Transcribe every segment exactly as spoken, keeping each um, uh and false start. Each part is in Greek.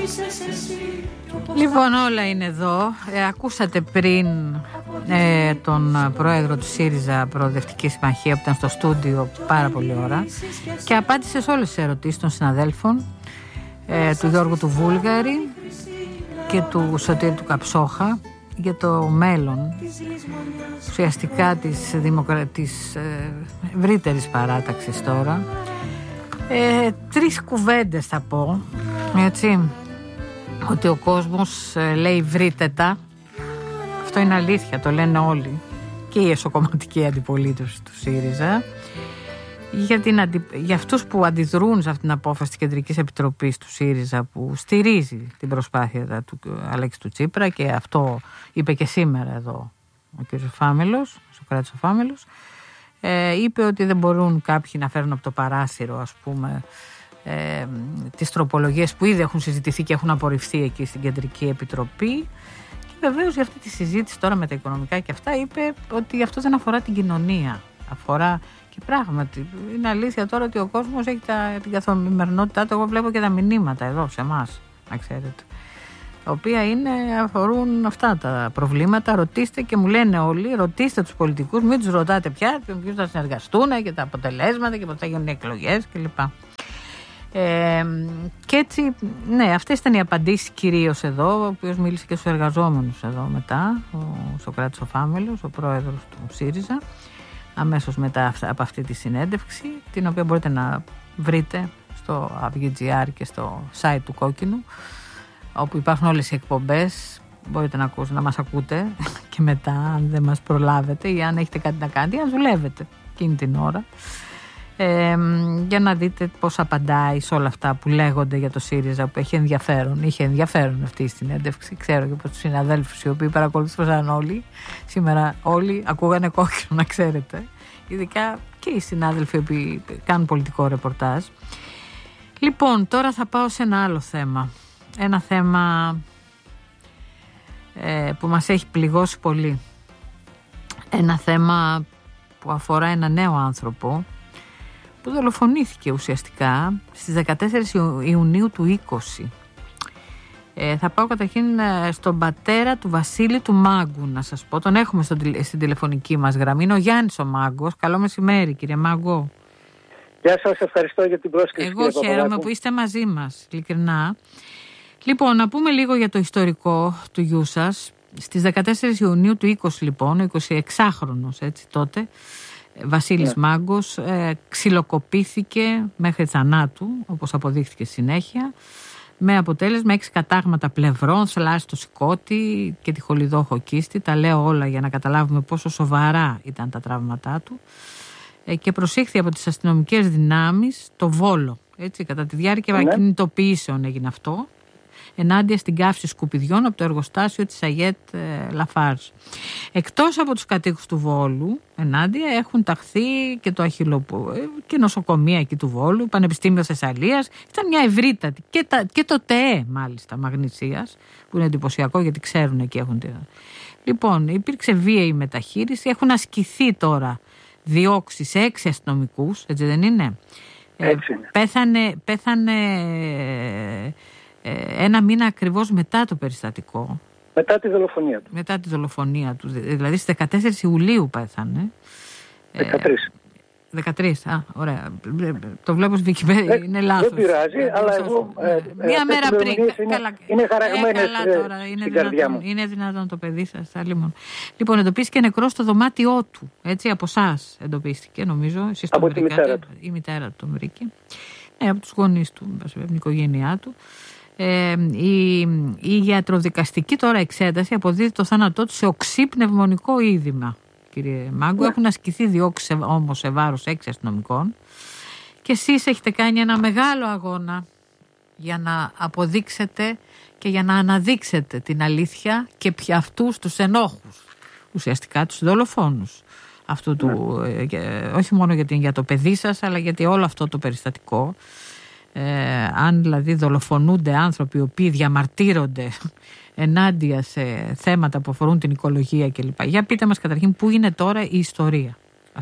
Λοιπόν, όλα είναι εδώ. Ε, ακούσατε πριν ε, τον πρόεδρο του ΣΥΡΙΖΑ Προοδευτική Συμμαχία που ήταν στο στούντιο πάρα πολλή ώρα και απάντησε σε όλες τις ερωτήσεις των συναδέλφων ε, του Γιώργου του Βούλγαρη και του Σωτήρη του Καψόχα για το μέλλον ουσιαστικά της, δημοκρα... της ε, ευρύτερης παράταξης τώρα. Ε, τρεις κουβέντες θα πω, έτσι, ότι ο κόσμος ε, λέει βρείτε-τα. Αυτό είναι αλήθεια, το λένε όλοι και η εσωκομματική αντιπολίτευση του ΣΥΡΙΖΑ. Για, την αντι... για αυτούς που αντιδρούν σε αυτήν την απόφαση της Κεντρικής Επιτροπής του ΣΥΡΙΖΑ που στηρίζει την προσπάθεια του Αλέξη του Τσίπρα, και αυτό είπε και σήμερα εδώ ο κ. Φάμελος, ο Σωκράτης ο Φάμελος, ε, είπε ότι δεν μπορούν κάποιοι να φέρουν από το παράθυρο, ας πούμε, ε, τις τροπολογίες που ήδη έχουν συζητηθεί και έχουν απορριφθεί εκεί στην Κεντρική Επιτροπή. Και βεβαίως για αυτή τη συζήτηση τώρα με τα οικονομικά και αυτά είπε ότι αυτό δεν αφορά την κοινωνία, αφορά. Και πράγματι, είναι αλήθεια τώρα ότι ο κόσμος έχει τα, την καθημερινότητά του. Εγώ βλέπω και τα μηνύματα εδώ σε εμάς, να ξέρετε, τα οποία είναι, αφορούν αυτά τα προβλήματα. Ρωτήστε, και μου λένε όλοι, ρωτήστε τους πολιτικούς, μην τους ρωτάτε πια ποιους θα συνεργαστούν και τα αποτελέσματα και πότε θα γίνουν οι εκλογές κλπ. Ε, και έτσι, ναι, αυτές ήταν οι απαντήσεις κυρίως εδώ, ο οποίος μίλησε και στους εργαζόμενους εδώ μετά, ο Σωκράτης ο Φάμελος, ο πρόεδρος του ΣΥΡΙΖΑ, αμέσως μετά από αυτή τη συνέντευξη, την οποία μπορείτε να βρείτε στο Avi.gr και στο site του Κόκκινου, όπου υπάρχουν όλες οι εκπομπές. Μπορείτε να, ακούσετε, να μας ακούτε και μετά, αν δεν μας προλάβετε ή αν έχετε κάτι να κάνετε ή αν δουλεύετε εκείνη την ώρα, ε, για να δείτε πώς απαντάει σε όλα αυτά που λέγονται για το ΣΥΡΙΖΑ, που έχει ενδιαφέρον. Είχε ενδιαφέρον αυτή η συνέντευξη. Ξέρω και από τους συναδέλφους οι οποίοι παρακολουθούσαν όλοι σήμερα, όλοι ακούγανε Κόκκινο, να ξέρετε, ειδικά και οι συνάδελφοι που κάνουν πολιτικό ρεπορτάζ. Λοιπόν, τώρα θα πάω σε ένα άλλο θέμα, ένα θέμα ε, που μας έχει πληγώσει πολύ, ένα θέμα που αφορά ένα νέο άνθρωπο που δολοφονήθηκε ουσιαστικά στις δεκατέσσερις Ιουνίου του είκοσι. Ε, θα πάω καταρχήν στον πατέρα του Βασίλη του Μάγκου να σας πω. Τον έχουμε στο, στην τηλεφωνική μας γραμμή. Είναι ο Γιάννης ο Μάγκος. Καλό μεσημέρι, κύριε Μάγκο. Γεια σας, ευχαριστώ για την πρόσκληση. Εγώ χαίρομαι που είστε μαζί μας, ειλικρινά. Λοιπόν, να πούμε λίγο για το ιστορικό του γιού σας. Στις δεκατέσσερις Ιουνίου του είκοσι, λοιπόν, ο εικοσιεξάχρονος έτσι τότε, Βασίλης ναι. Μάγκος ε, ξυλοκοπήθηκε μέχρι θανάτου, όπως αποδείχθηκε συνέχεια, με αποτέλεσμα έξι κατάγματα πλευρών, θλάση στο σηκώτη και τη χολιδόχο κίστη. Τα λέω όλα για να καταλάβουμε πόσο σοβαρά ήταν τα τραύματά του, ε, και προσήχθη από τις αστυνομικές δυνάμεις το Βόλο. Έτσι, κατά τη διάρκεια ναι. κινητοποιήσεων έγινε αυτό, ενάντια στην καύση σκουπιδιών από το εργοστάσιο της Αγιέτ Λαφάρς. Εκτός από τους κατοίκους του Βόλου, ενάντια έχουν ταχθεί και το Αχιλλοπού και νοσοκομεία εκεί του Βόλου, Πανεπιστήμιο Θεσσαλίας. Ήταν μια ευρύτατη και, τα, και το ΤΕΕ μάλιστα Μαγνησίας, που είναι εντυπωσιακό γιατί ξέρουν εκεί έχουν. Λοιπόν, υπήρξε βίαιη μεταχείριση, έχουν ασκηθεί τώρα διώξεις σε έξι αστυνομικούς, έτσι δεν είναι? Έτσι. Ε, πέθανε... πέθανε ένα μήνα ακριβώς μετά το περιστατικό. Μετά τη δολοφονία του. Μετά τη δολοφονία του. Δηλαδή στις δεκατέσσερις Ιουλίου πέθανε. δεκατρείς. δεκατρείς, α, ωραία. Το βλέπω στη Wikipedia, είναι λάθος. Δεν πειράζει, ε, αλλά εγώ... Ε, μία μέρα πριν. Είναι, καλά, είναι χαραγμένες ε, τώρα, είναι στην καρδιά μου. Είναι δυνατόν το παιδί σας. Λοιπόν, λοιπόν εντοπίστηκε νεκρός στο δωμάτιό του. Έτσι, από εσάς εντοπίστηκε, νομίζω. Εσείς από το τη μητέρα του. Η μητέρα του τον βρήκε. Ναι, από τους γονείς του, την οικογένειά του. Ε, η, η ιατροδικαστική τώρα εξέταση αποδίδει το θάνατό του σε οξύ πνευμονικό είδημα, κύριε Μάγκο. Yeah. Έχουν ασκηθεί διώξεις όμως σε βάρος έξι αστυνομικών και εσείς έχετε κάνει ένα μεγάλο αγώνα για να αποδείξετε και για να αναδείξετε την αλήθεια και πια αυτούς τους ενόχους, ουσιαστικά τους δολοφόνους αυτού yeah. του, ε, όχι μόνο γιατί, για το παιδί σας, αλλά γιατί όλο αυτό το περιστατικό. Ε, αν δηλαδή δολοφονούνται άνθρωποι οι οποίοι διαμαρτύρονται ενάντια σε θέματα που αφορούν την οικολογία κλπ. Για πείτε μας καταρχήν πού είναι τώρα η ιστορία αυτή.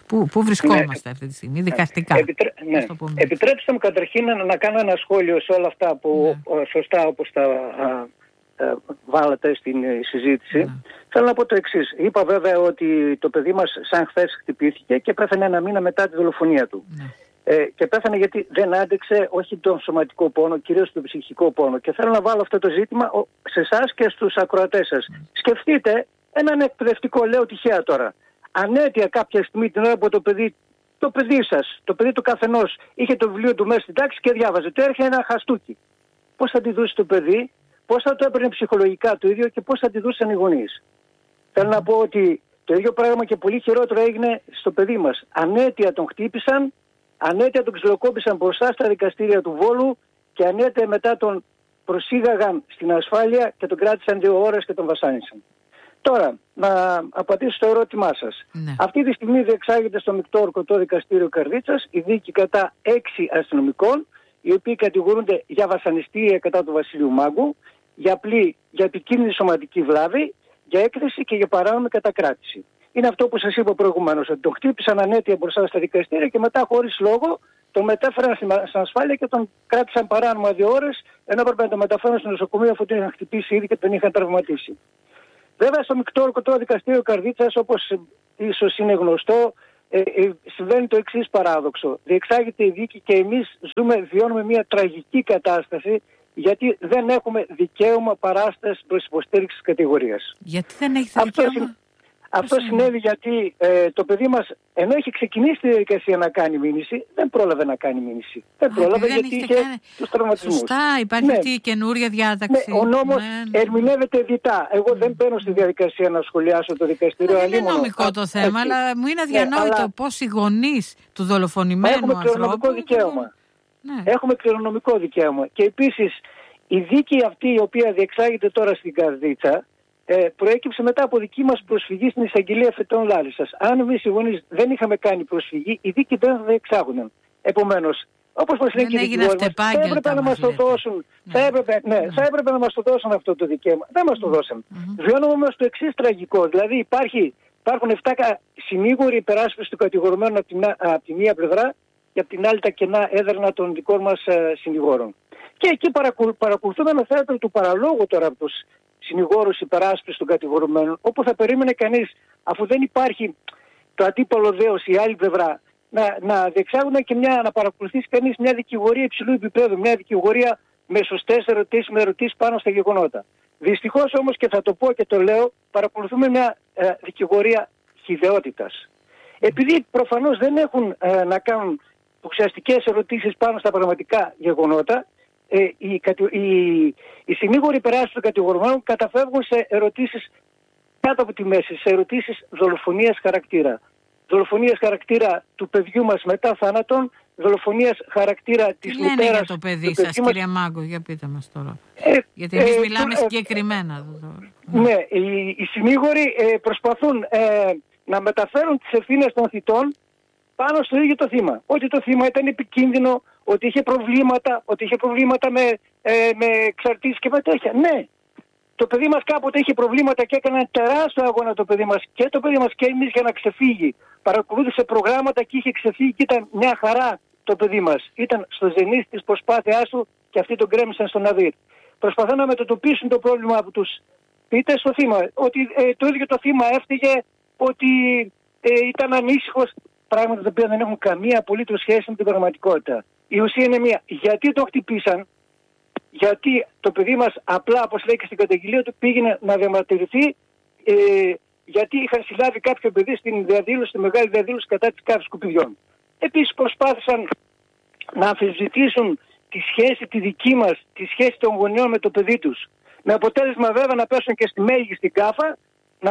Πού, πού βρισκόμαστε ναι. αυτή τη στιγμή, δικαστικά. Επιτρέ... Ναι. Επιτρέψτε μου καταρχήν να, να κάνω ένα σχόλιο σε όλα αυτά που ναι. σωστά όπως τα α, α, βάλατε στην συζήτηση. Ναι. Θέλω να πω το εξής. Είπα βέβαια ότι το παιδί μας σαν χθες χτυπήθηκε και πέθανε ένα μήνα μετά τη δολοφονία του. Ναι. Ε, και πέθανε γιατί δεν άντεξε όχι τον σωματικό πόνο, κυρίως τον ψυχικό πόνο. Και θέλω να βάλω αυτό το ζήτημα σε εσάς και στους ακροατές σας. Ναι. Σκεφτείτε έναν εκπαιδευτικό, λέω τυχαία τώρα. Ανέτεια κάποια στιγμή την ώρα που το παιδί, το παιδί σας, το παιδί του καθενός είχε το βιβλίο του μέσα στην τάξη και διάβαζε. Του έρχεται ένα χαστούκι. Πώς θα τη δώσει το παιδί, πώς θα το έπαιρνε ψυχολογικά το ίδιο και πώς θα τη δούσαν οι γονείς. Θέλω να πω ότι το ίδιο πράγμα και πολύ χειρότερο έγινε στο παιδί μας. Ανέτεια τον χτύπησαν, ανέτεια τον ξυλοκόπησαν μπροστά στα δικαστήρια του Βόλου και ανέτεια μετά τον προσήγαγαν στην ασφάλεια και τον κράτησαν δύο ώρες και τον βασάνισαν. Τώρα, να απαντήσω στο ερώτημά σας. Ναι. Αυτή τη στιγμή διεξάγεται στο Μεικτό Ορκωτό Δικαστήριο Καρδίτσας η δίκη κατά έξι αστυνομικών, οι οποίοι κατηγορούνται για βασανιστήρια κατά του Βασιλείου Μάγκου, για απλή, για επικίνδυνη σωματική βλάβη, για έκθεση και για παράνομη κατακράτηση. Είναι αυτό που σας είπα προηγουμένως, ότι τον χτύπησαν ανέτεια μπροστά στα δικαστήρια και μετά χωρίς λόγο τον μετέφεραν στην ασφάλεια και τον κράτησαν παράνομα δύο ώρες, ενώ έπρεπε να τον μεταφέρουν στο νοσοκομείο αφού τον είχαν χτυπήσει ήδη και τον είχαν τραυματίσει. Βέβαια στο Μεικτό Ορκωτό Δικαστήριο Καρδίτσας, όπως ίσως είναι γνωστό, ε, ε, συμβαίνει το εξής παράδοξο. Διεξάγεται η δίκη και εμείς ζούμε, βιώνουμε μια τραγική κατάσταση, γιατί δεν έχουμε δικαίωμα παράστασης προς υποστήριξη της κατηγορίας. Γιατί δεν έχετε δικαίωμα? Αυτό, αυτό συνέβη γιατί ε, το παιδί μας, ενώ είχε ξεκινήσει τη διαδικασία να κάνει μήνυση, δεν πρόλαβε να κάνει μήνυση. Δεν Α, πρόλαβε δεν γιατί είχε κάνει... τους τραυματισμούς. Σωστά, υπάρχει ναι. αυτή η καινούρια διάταξη. Ναι, ο νόμος ναι. ερμηνεύεται διτά. Εγώ δεν μπαίνω στη διαδικασία να σχολιάσω το δικαστήριο. Δεν είναι νομικό Α, το θέμα, έτσι. Αλλά μου είναι αδιανόητο ναι, αλλά... πώς οι γονείς του δολοφονημένου έχουμε ανθρώπου... κληρονομικό δικαίωμα. Ναι. Έχουμε κληρονομικό δικαίωμα. Και επίσης η δίκη αυτή η οποία διεξάγεται τώρα στην Καρδίτσα, Ε, προέκυψε μετά από δική μας προσφυγή στην εισαγγελία Φετών Λάρισσας. Αν εμείς οι γονείς δεν είχαμε κάνει προσφυγή, οι δίκοι δεν θα διεξάγονταν. Επομένως, όπως μας λένε και οι δικηγόροι μας, θα έπρεπε να μας το δώσουν. Ναι. Θα, έπρεπε, ναι, ναι. θα έπρεπε να μας το δώσουν αυτό το δικαίωμα. Δεν μας το δώσαν. Mm-hmm. Βιώνουμε όμως το εξής τραγικό. Δηλαδή υπάρχει, υπάρχουν εφτά συνήγοροι υπεράσπισης του κατηγορουμένου από την, από τη μία πλευρά και από την άλλη τα κενά έδερνα των δικών μας uh, συνηγόρων. Και εκεί παρακολου, παρακολουθούμε ένα θέατρο του παραλόγου τώρα από τους συνηγόρους υπεράσπισης των κατηγορουμένων, όπου θα περίμενε κανείς, αφού δεν υπάρχει το αντίπαλο δέος η άλλη πλευρά, να, να διεξάγουν και μια, να παρακολουθήσει κανείς μια δικηγορία υψηλού επίπεδου, μια δικηγορία με σωστές ερωτήσεις, με ερωτήσεις πάνω στα γεγονότα. Δυστυχώς όμως, και θα το πω και το λέω, παρακολουθούμε μια ε, δικηγορία χυδαιότητας. Επειδή προφανώς δεν έχουν ε, να κάνουν ουσιαστικές ερωτήσεις πάνω στα πραγματικά γεγονότα, Ε, οι, οι, οι συνήγοροι υπεράσπισης των κατηγορουμένων καταφεύγουν σε ερωτήσεις κάτω από τη μέση, σε ερωτήσεις δολοφονίας χαρακτήρα. Δολοφονίας χαρακτήρα του παιδιού μας μετά θάνατον, δολοφονίας χαρακτήρα Τι της λένε μητέρας. Για το παιδί σας, μας... κυρία Μάγκο, για πείτε μας τώρα. Ε, Γιατί εμείς ε, μιλάμε ε, συγκεκριμένα. Ε, ναι, οι, οι συνήγοροι ε, προσπαθούν ε, να μεταφέρουν τις ευθύνες των θητών πάνω στο ίδιο το θύμα. Ότι το θύμα ήταν επικίνδυνο, ότι είχε προβλήματα, ότι είχε προβλήματα με, ε, με εξαρτήσεις και με τέτοια. Ναι, το παιδί μας κάποτε είχε προβλήματα και έκανε ένα τεράστιο αγώνα το παιδί μας και το παιδί μας και εμείς για να ξεφύγει. Παρακολούθησε προγράμματα και είχε ξεφύγει και ήταν μια χαρά το παιδί μας. Ήταν στο ζενήθ της προσπάθειάς του και αυτοί τον κρέμισαν στον Αδύρ. Προσπαθούν να μετατοπίσουν το πρόβλημα από τους πίτες στο θύμα. Ότι ε, το ίδιο το θύμα έφταιγε, ότι ε, ήταν ανήσυχος. Πράγματα τα οποία δεν έχουν καμία απολύτως σχέση με την πραγματικότητα. Η ουσία είναι μία. Γιατί το χτυπήσαν, γιατί το παιδί μας απλά, όπως λέει και στην καταγγελία του, πήγαινε να διαμαρτυρηθεί, ε, γιατί είχαν συλλάβει κάποιο παιδί στην διαδήλωση, στη μεγάλη διαδήλωση κατά της καύσης σκουπιδιών. Επίσης προσπάθησαν να αμφισβητήσουν τη σχέση τη δική μας, τη σχέση των γονιών με το παιδί τους. Με αποτέλεσμα βέβαια να πέσουν και στη μέγιστη κάφα, να...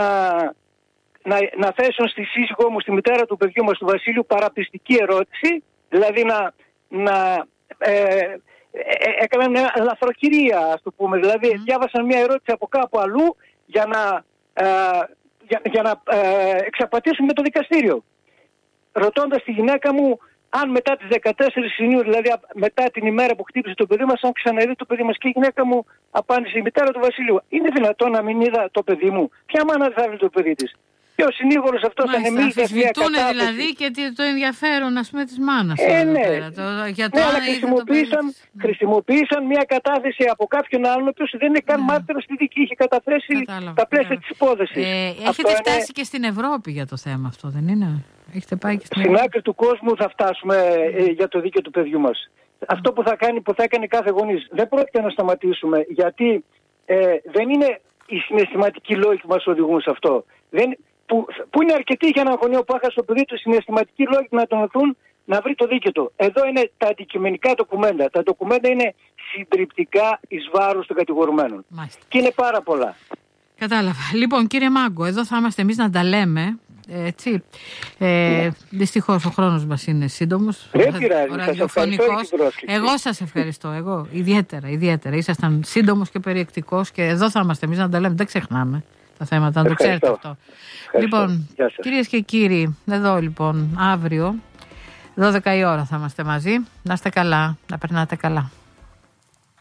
Να, να θέσουν στη σύζυγό μου, στη μητέρα του παιδιού μας, του Βασίλειου, παραπιστική ερώτηση, δηλαδή να, να ε, ε, έκαναν μια λαθροκυρία, ας το πούμε, δηλαδή mm. διάβασαν μια ερώτηση από κάπου αλλού για να, ε, για, για να ε, εξαπατήσουν με το δικαστήριο. Ρωτώντας τη γυναίκα μου αν μετά τις δεκατέσσερις Ιουνίου, δηλαδή μετά την ημέρα που χτύπησε το παιδί μας, αν ξαναδεί το παιδί μας, και η γυναίκα μου απάντησε, η μητέρα του Βασιλείου, είναι δυνατόν να μην είδα το παιδί μου? Ποια μάνα δεν θα βρει το παιδί της? Και ο συνήγορος αυτός ανεμίζει μια κατάθεση. δηλαδή και το ενδιαφέρον, ας πούμε, της μάνας. Ε, ναι. Πέρα, το, για το ναι, αλλά χρησιμοποίησαν, το χρησιμοποίησαν μια κατάθεση από κάποιον άλλον, ο οποίος δεν είναι καν ναι. μάρτυρας στη δίκη, είχε καταθέσει Κατάλαβα. τα πλαίσια ναι. της υπόθεσης. Ε, έχετε φτάσει είναι... και στην Ευρώπη για το θέμα αυτό, δεν είναι? Έχετε πάει και στην, στην άκρη του κόσμου θα φτάσουμε ε, για το δίκαιο του παιδιού μας. Mm. Αυτό που θα κάνει, που θα έκανε κάθε γονής. Δεν πρόκειται να σταματήσουμε, γιατί ε, δεν είναι οι συναισθηματικοί λόγοι που μας οδηγούν σε αυτό. Δεν, που, που είναι αρκετοί για έναν γονιό που έχασε το παιδί του, συναισθηματικοί λόγοι να τον οθούν να βρει το δίκαιο του. Εδώ είναι τα αντικειμενικά ντοκουμέντα. Τα ντοκουμέντα είναι συντριπτικά εις βάρος των κατηγορουμένων. Μάλιστα. Και είναι πάρα πολλά. Κατάλαβα. Λοιπόν, κύριε Μάγκο, εδώ θα είμαστε εμείς να τα λέμε. Έτσι. Ε, δυστυχώς ο χρόνος μας είναι σύντομος. Δεν πειράζει. Εγώ σας ευχαριστώ. Εγώ ιδιαίτερα, ιδιαίτερα. Ήσασταν σύντομος και περιεκτικός και εδώ θα είμαστε εμείς να τα λέμε. Δεν ξεχνάμε τα θέματα, να το ξέρετε αυτό. Ευχαριστώ. Λοιπόν, κυρίες και κύριοι, εδώ λοιπόν αύριο δώδεκα η ώρα θα είμαστε μαζί. Να είστε καλά, να περνάτε καλά.